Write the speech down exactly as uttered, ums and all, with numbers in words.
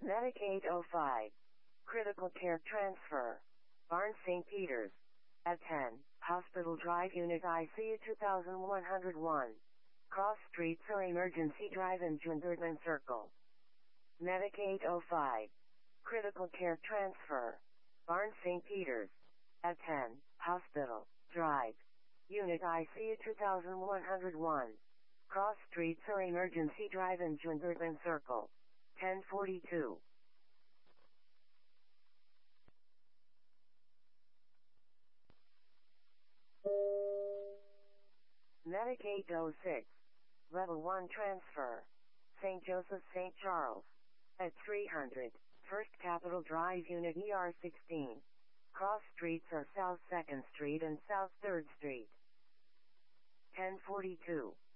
Medic eight oh five. Critical Care Transfer. Barnes Saint Peters. At ten, Hospital Drive Unit I C U two thousand one hundred one. Cross Streets or Emergency Drive in Jundertman Circle. Medic eight oh five. Critical Care Transfer. Barnes Saint Peters. At ten, Hospital Drive Unit I C U two thousand one hundred one. Cross Streets or Emergency Drive in Jundertman Circle. ten forty-two. Medic eight oh six. Level one Transfer. Saint Joseph Saint Charles. At three hundred, First Capitol Drive Unit E R sixteen. Cross Streets are South second Street and South third Street. ten forty-two.